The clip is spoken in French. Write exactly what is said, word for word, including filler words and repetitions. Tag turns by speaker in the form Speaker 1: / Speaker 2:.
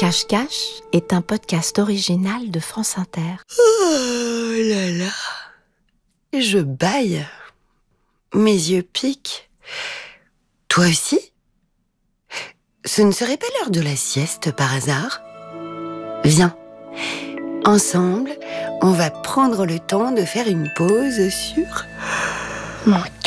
Speaker 1: Cache-Cache est un podcast original de France Inter.
Speaker 2: Oh là là, je bâille. Mes yeux piquent. Toi aussi ? Ce ne serait pas l'heure de la sieste par hasard ? Viens, ensemble, on va prendre le temps de faire une pause sur mon